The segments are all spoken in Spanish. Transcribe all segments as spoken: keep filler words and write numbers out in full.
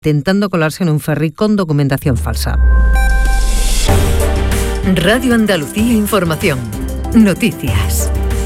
intentando colarse en un ferry con documentación falsa. Radio Andalucía Información. Noticias.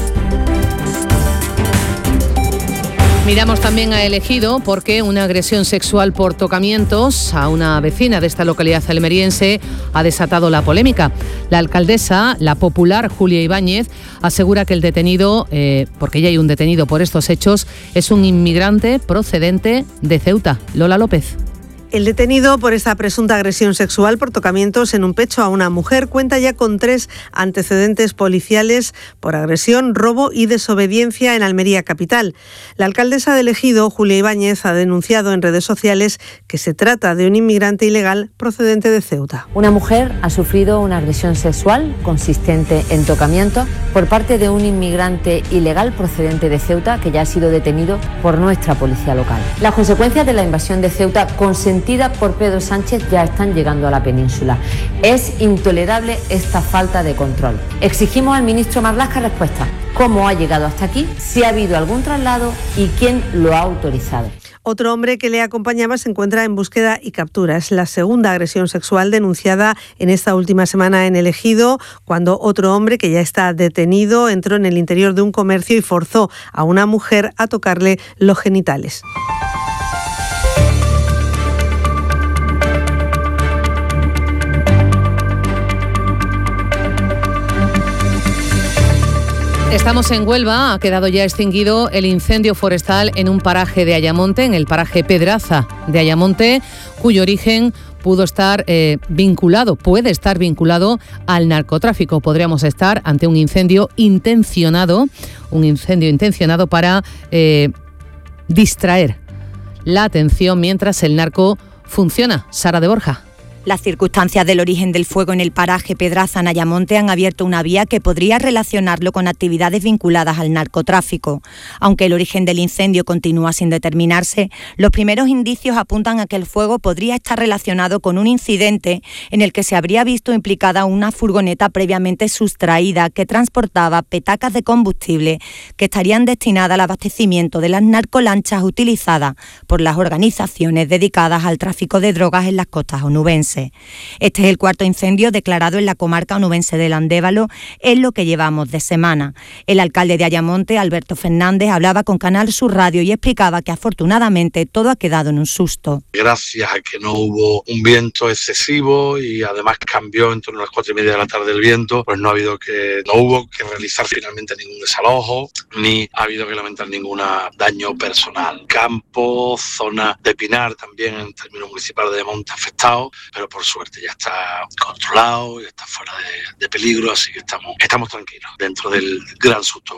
Miramos también a El Ejido porque una agresión sexual por tocamientos a una vecina de esta localidad almeriense ha desatado la polémica. La alcaldesa, la popular Julia Ibáñez, asegura que el detenido, eh, porque ya hay un detenido por estos hechos, es un inmigrante procedente de Ceuta. Lola López. El detenido por esta presunta agresión sexual por tocamientos en un pecho a una mujer cuenta ya con tres antecedentes policiales por agresión, robo y desobediencia en Almería capital. La alcaldesa del Ejido, Julia Ibáñez, ha denunciado en redes sociales que se trata de un inmigrante ilegal procedente de Ceuta. Una mujer ha sufrido una agresión sexual consistente en tocamientos por parte de un inmigrante ilegal procedente de Ceuta que ya ha sido detenido por nuestra policía local. Las consecuencias de la invasión de Ceuta consentida por Pedro Sánchez ya están llegando a la península. Es intolerable esta falta de control. Exigimos al ministro Marlaska respuesta. ¿Cómo ha llegado hasta aquí? ¿Si ha habido algún traslado y quién lo ha autorizado? Otro hombre que le acompañaba se encuentra en búsqueda y captura. Es la segunda agresión sexual denunciada en esta última semana en El Ejido, cuando otro hombre que ya está detenido entró en el interior de un comercio y forzó a una mujer a tocarle los genitales. Estamos en Huelva, ha quedado ya extinguido el incendio forestal en un paraje de Ayamonte, en el paraje Pedraza de Ayamonte, cuyo origen pudo estar eh, vinculado, puede estar vinculado al narcotráfico. Podríamos estar ante un incendio intencionado, un incendio intencionado para eh, distraer la atención mientras el narco funciona. Sara de Borja. Las circunstancias del origen del fuego en el paraje Pedraza en Ayamonte han abierto una vía que podría relacionarlo con actividades vinculadas al narcotráfico. Aunque el origen del incendio continúa sin determinarse, los primeros indicios apuntan a que el fuego podría estar relacionado con un incidente en el que se habría visto implicada una furgoneta previamente sustraída que transportaba petacas de combustible que estarían destinadas al abastecimiento de las narcolanchas utilizadas por las organizaciones dedicadas al tráfico de drogas en las costas onubenses. Este es el cuarto incendio declarado en la comarca onubense del Andévalo en lo que llevamos de semana. El alcalde de Ayamonte, Alberto Fernández, hablaba con Canal Sur Radio y explicaba que afortunadamente todo ha quedado en un susto. Gracias a que no hubo un viento excesivo y además cambió en torno a las cuatro y media de la tarde el viento, pues no ha habido que, no hubo que realizar finalmente ningún desalojo, ni ha habido que lamentar ningún daño personal. Campo, zona de Pinar también en términos municipales de Monte afectado, pero por suerte ya está controlado, ya está fuera de, de peligro, así que estamos, estamos tranquilos dentro del gran susto.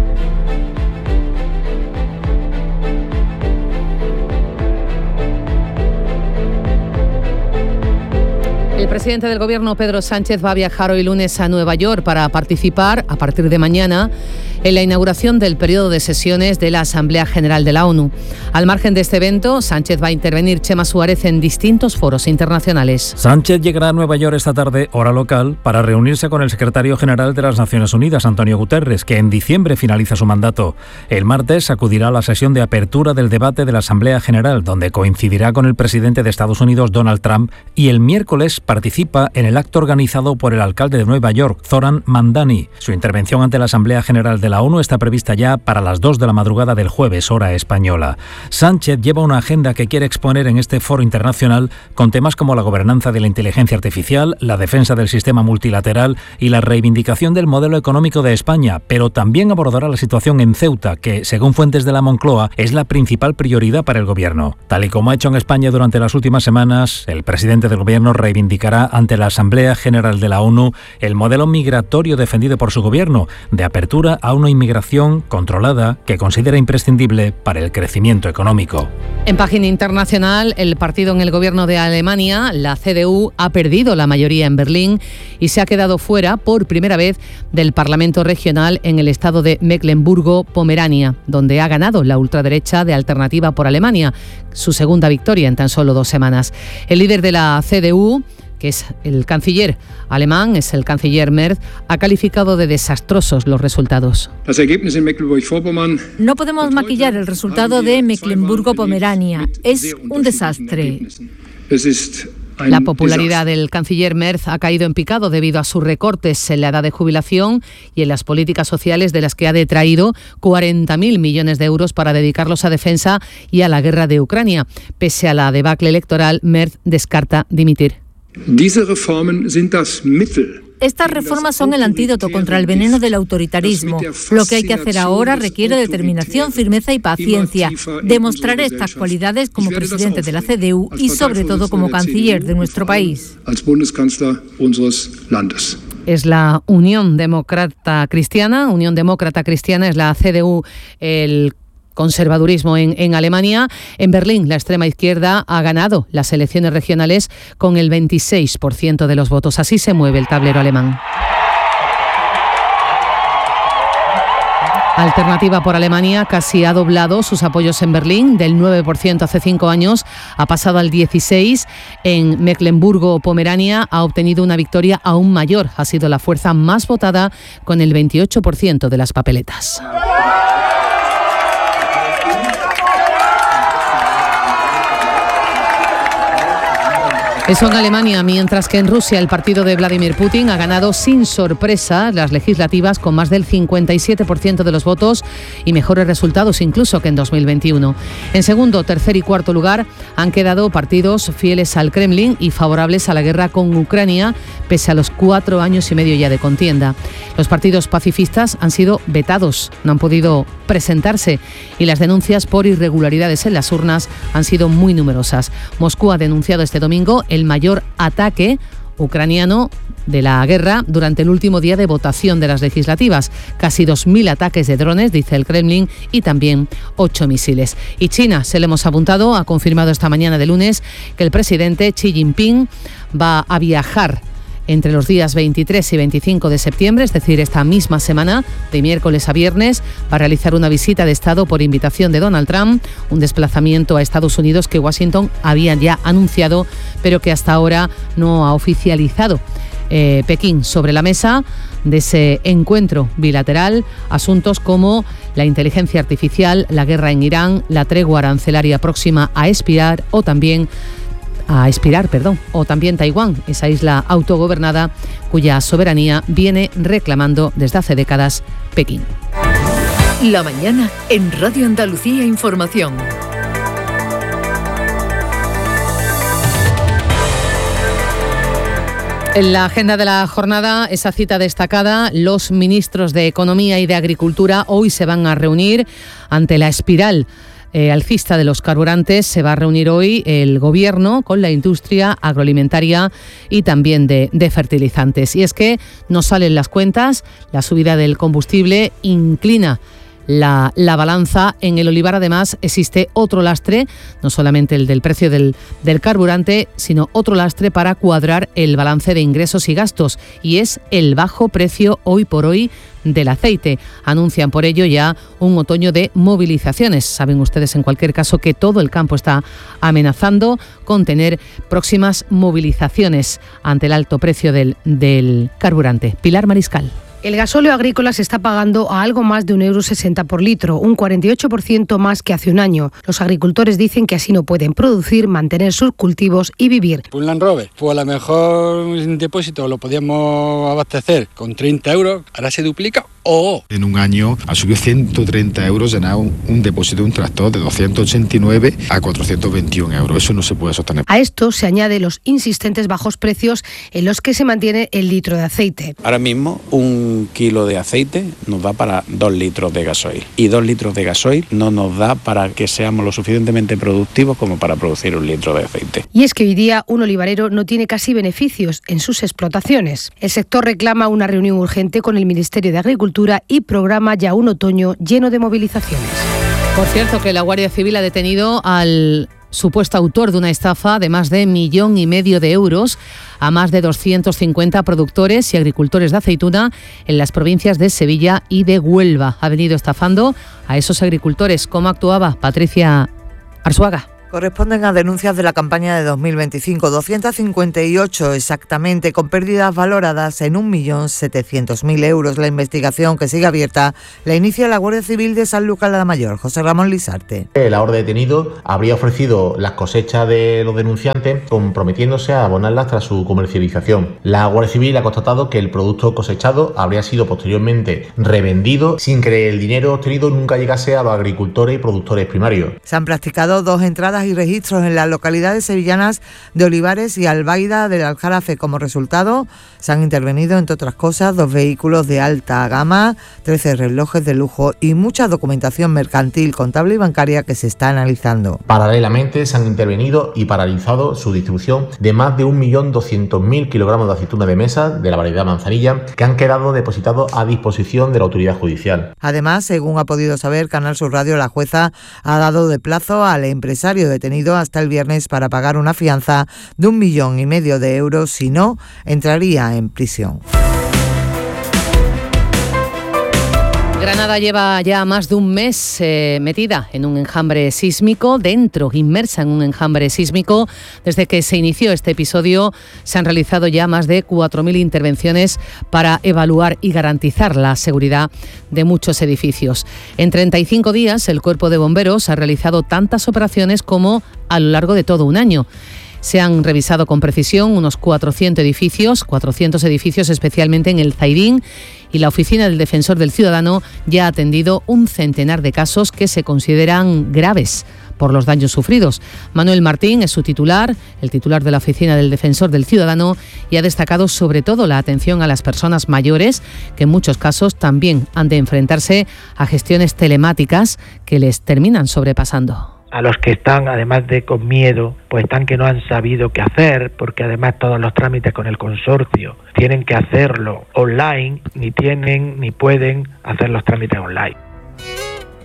El presidente del Gobierno, Pedro Sánchez, va a viajar hoy lunes a Nueva York para participar, a partir de mañana, en la inauguración del periodo de sesiones de la Asamblea General de la ONU. Al margen de este evento, Sánchez va a intervenir, Chema Suárez, en distintos foros internacionales. Sánchez llegará a Nueva York esta tarde, hora local, para reunirse con el secretario general de las Naciones Unidas, Antonio Guterres, que en diciembre finaliza su mandato. El martes acudirá a la sesión de apertura del debate de la Asamblea General, donde coincidirá con el presidente de Estados Unidos, Donald Trump, y el miércoles participa en el acto organizado por el alcalde de Nueva York, Zoran Mandani. Su intervención ante la Asamblea General de la ONU está prevista ya para las dos de la madrugada del jueves, hora española. Sánchez lleva una agenda que quiere exponer en este foro internacional con temas como la gobernanza de la inteligencia artificial, la defensa del sistema multilateral y la reivindicación del modelo económico de España, pero también abordará la situación en Ceuta, que, según fuentes de la Moncloa, es la principal prioridad para el gobierno. Tal y como ha hecho en España durante las últimas semanas, el presidente del gobierno reivindicará ante la Asamblea General de la ONU el modelo migratorio defendido por su gobierno, de apertura a una inmigración controlada que considera imprescindible para el crecimiento económico. En página internacional, el partido en el gobierno de Alemania, la C D U, ha perdido la mayoría en Berlín y se ha quedado fuera por primera vez del Parlamento regional en el estado de Mecklemburgo-Pomerania, donde ha ganado la ultraderecha de Alternativa por Alemania, su segunda victoria en tan solo dos semanas. El líder de la C D U, que es el canciller alemán, es el canciller Merz, ha calificado de desastrosos los resultados. No podemos maquillar el resultado de Mecklemburgo-Pomerania. Es un desastre. La popularidad del canciller Merz ha caído en picado debido a sus recortes en la edad de jubilación y en las políticas sociales, de las que ha detraído cuarenta mil millones de euros para dedicarlos a defensa y a la guerra de Ucrania. Pese a la debacle electoral, Merz descarta dimitir. Estas reformas son el antídoto contra el veneno del autoritarismo. Lo que hay que hacer ahora requiere determinación, firmeza y paciencia. Demostraré estas cualidades como presidente de la C D U y sobre todo como canciller de nuestro país. Es la Unión Demócrata Cristiana, Unión Demócrata Cristiana es la C D U, el conservadurismo en, en Alemania. En Berlín, la extrema izquierda ha ganado las elecciones regionales con el veintiséis por ciento de los votos. Así se mueve el tablero alemán. Alternativa por Alemania casi ha doblado sus apoyos en Berlín, del nueve por ciento hace cinco años ha pasado al dieciséis por ciento. En Mecklemburgo-Pomerania ha obtenido una victoria aún mayor. Ha sido la fuerza más votada con el veintiocho por ciento de las papeletas. Eso en Alemania, mientras que en Rusia el partido de Vladimir Putin ha ganado sin sorpresa las legislativas con más del cincuenta y siete por ciento de los votos y mejores resultados incluso que en dos mil veintiuno. En segundo, tercer y cuarto lugar han quedado partidos fieles al Kremlin y favorables a la guerra con Ucrania, pese a los cuatro años y medio ya de contienda. Los partidos pacifistas han sido vetados, no han podido presentarse y las denuncias por irregularidades en las urnas han sido muy numerosas. Moscú ha denunciado este domingo el mayor ataque ucraniano de la guerra durante el último día de votación de las legislativas. Casi dos mil ataques de drones, dice el Kremlin, y también ocho misiles. Y China, se le hemos apuntado, ha confirmado esta mañana de lunes que el presidente Xi Jinping va a viajar entre los días veintitrés y veinticinco de septiembre, es decir, esta misma semana, de miércoles a viernes, va a realizar una visita de Estado por invitación de Donald Trump, un desplazamiento a Estados Unidos que Washington había ya anunciado, pero que hasta ahora no ha oficializado. Eh, Pekín sobre la mesa de ese encuentro bilateral, asuntos como la inteligencia artificial, la guerra en Irán, la tregua arancelaria próxima a expirar o también a expirar, perdón, o también Taiwán, esa isla autogobernada cuya soberanía viene reclamando desde hace décadas Pekín. La mañana en Radio Andalucía Información. En la agenda de la jornada, esa cita destacada, los ministros de Economía y de Agricultura hoy se van a reunir ante la espiral Eh, alcista de los carburantes. Se va a reunir hoy el Gobierno con la industria agroalimentaria y también de, de fertilizantes. Y es que no salen las cuentas, la subida del combustible inclina La, la balanza. En el olivar, además, existe otro lastre, no solamente el del precio del, del carburante, sino otro lastre para cuadrar el balance de ingresos y gastos, y es el bajo precio hoy por hoy del aceite. Anuncian por ello ya un otoño de movilizaciones. Saben ustedes, en cualquier caso, que todo el campo está amenazando con tener próximas movilizaciones ante el alto precio del, del carburante. Pilar Mariscal. El gasóleo agrícola se está pagando a algo más de un euro sesenta por litro, un cuarenta y ocho por ciento más que hace un año. Los agricultores dicen que así no pueden producir, mantener sus cultivos y vivir. Un Land Rover, pues a lo mejor un depósito lo podíamos abastecer con treinta euros, ahora se duplica. O en un año ha subido ciento treinta euros llenar un, un depósito de un tractor de doscientos ochenta y nueve a cuatrocientos veintiún euros. Eso no se puede sostener. A esto se añade los insistentes bajos precios en los que se mantiene el litro de aceite. Ahora mismo un kilo de aceite nos da para dos litros de gasoil y dos litros de gasoil no nos da para que seamos lo suficientemente productivos como para producir un litro de aceite. Y es que hoy día un olivarero no tiene casi beneficios en sus explotaciones. El sector reclama una reunión urgente con el Ministerio de Agricultura y programa ya un otoño lleno de movilizaciones. Por cierto, que la Guardia Civil ha detenido al supuesto autor de una estafa de más de millón y medio de euros a más de doscientos cincuenta productores y agricultores de aceituna en las provincias de Sevilla y de Huelva. Ha venido estafando a esos agricultores. ¿Cómo actuaba Patricia Arzuaga? Corresponden a denuncias de la campaña de dos mil veinticinco, doscientas cincuenta y ocho exactamente, con pérdidas valoradas en un millón setecientos mil euros. La investigación, que sigue abierta, la inicia la Guardia Civil de Sanlúcar de la Mayor. José Ramón Lisarte. El ahora detenido habría ofrecido las cosechas de los denunciantes, comprometiéndose a abonarlas tras su comercialización. La Guardia Civil ha constatado que el producto cosechado habría sido posteriormente revendido sin que el dinero obtenido nunca llegase a los agricultores y productores primarios. Se han practicado dos entradas y registros en las localidades sevillanas de Olivares y Albaida del Aljarafe. Como resultado, se han intervenido, entre otras cosas, dos vehículos de alta gama, trece relojes de lujo y mucha documentación mercantil, contable y bancaria que se está analizando. Paralelamente, se han intervenido y paralizado su distribución de más de un millón doscientos mil kilogramos de aceituna de mesa de la variedad manzanilla, que han quedado depositados a disposición de la autoridad judicial. Además, según ha podido saber Canal Sur Radio, la jueza ha dado de plazo al empresario detenido hasta el viernes para pagar una fianza de un millón y medio de euros, si no, entraría en prisión. Granada lleva ya más de un mes eh, metida en un enjambre sísmico, dentro, inmersa en un enjambre sísmico. Desde que se inició este episodio se han realizado ya más de cuatro mil intervenciones para evaluar y garantizar la seguridad de muchos edificios. En treinta y cinco días el Cuerpo de Bomberos ha realizado tantas operaciones como a lo largo de todo un año. Se han revisado con precisión unos cuatrocientos edificios, cuatrocientos edificios especialmente en el Zaidín, y la Oficina del Defensor del Ciudadano ya ha atendido un centenar de casos que se consideran graves por los daños sufridos. Manuel Martín es su titular, el titular de la Oficina del Defensor del Ciudadano, y ha destacado sobre todo la atención a las personas mayores, que en muchos casos también han de enfrentarse a gestiones telemáticas que les terminan sobrepasando. A los que están, además de con miedo, pues están que no han sabido qué hacer, porque además todos los trámites con el consorcio tienen que hacerlo online, ni tienen ni pueden hacer los trámites online.